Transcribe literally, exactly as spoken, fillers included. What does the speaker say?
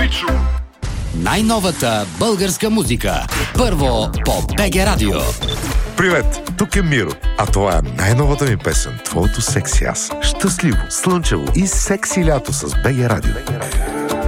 Вичо. Най-новата българска музика. Първо по БГ Радио. Привет, тук е Миро, а това е най-новата ми песен, твоето секси аз. Щастливо, слънчево и секси лято с БГ Радио.